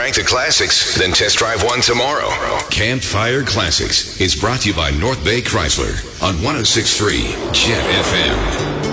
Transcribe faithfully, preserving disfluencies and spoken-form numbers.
back to classics, then test drive one tomorrow. Campfire Classics is brought to you by North Bay Chrysler on one oh six point three Jet F M.